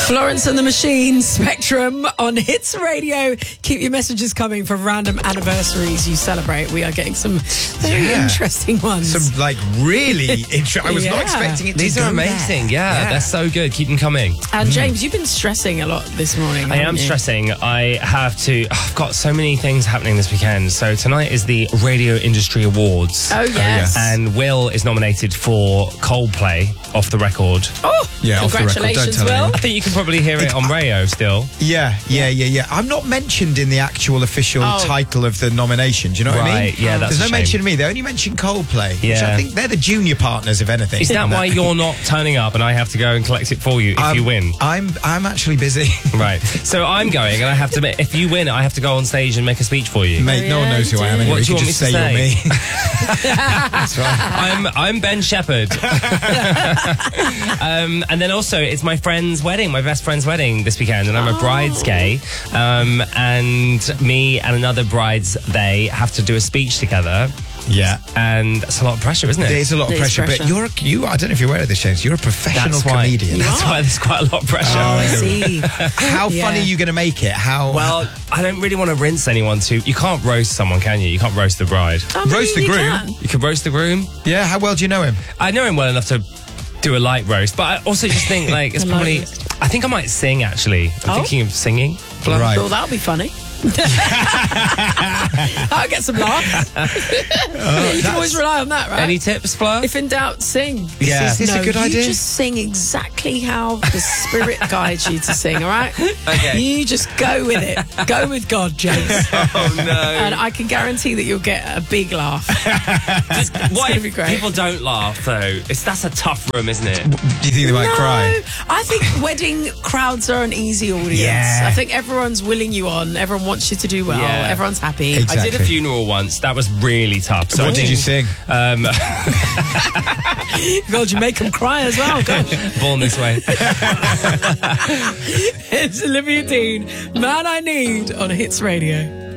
Florence and the Machine, Spectrum on Hits Radio. Keep your messages coming for random anniversaries you celebrate. We are getting some very interesting ones. Some really interesting. I was not expecting it to These are amazing. Yeah, they're so good. Keep them coming. And James, you've been stressing a lot this morning. I am stressing. I've got so many things happening this weekend. So tonight is the Radio Industry Awards. Oh, yes. And Will is nominated for Coldplay, Off the Record. Oh, yeah, off the record. Don't congratulations, tell Will. anyone. I think you can probably hear it on radio still. Yeah. I'm not mentioned in the actual official title of the nomination. Do you know what I mean? Right, yeah, that's There's a no shame. mention of me. They only mention Coldplay. Which Yeah. I think they're the junior partners, if anything. Is that why you're not turning up and I have to go and collect it for you if you win? I'm actually busy. Right. So I'm going and I have to, if you win, I have to go on stage and make a speech for you. Mate, no one knows who I am anyway. What do you can want just me to say you're say? me. That's right. I'm Ben Shepherd. And then also, it's my friend's wedding, my best friend's wedding this weekend, and I'm a bridesgay. And me and another bride's they have to do a speech together. Yeah. And that's a lot of pressure, isn't it? There's a lot of There's pressure, but you I don't know if you're aware of this, James. You're a professional comedian. That's why there's quite a lot of pressure. Oh, I see. How funny are you going to make it? Well, I don't really want to rinse anyone too. You can't roast someone, can you? You can't roast the bride. Roast the groom? Can. You can roast the groom. Yeah, how well do you know him? I know him well enough to do a light roast, but I also just think like it's A light probably. roast. I think I might sing actually. I'm thinking of singing. Right. Well, that'll be funny. I'll get some laughs. You can always rely on that, right? Any tips, Fleur? If in doubt, sing. Yeah. Is this a good idea? You just sing exactly how the spirit guides you to sing, all right? Okay. You just go with it. Go with God, James. Oh no! And I can guarantee that you'll get a big laugh. What gonna be if great. people don't laugh though? That's a tough room, isn't it? Do you think they might cry? I think wedding crowds are an easy audience. Yeah. I think everyone's willing you on. Everyone wants you to do well. Yeah. Everyone's happy. Exactly. I did a funeral once. That was really tough. So What did you sing? God, you make them cry as well. Gosh. Born this way. It's Olivia Dean, Man I Need on Hits Radio.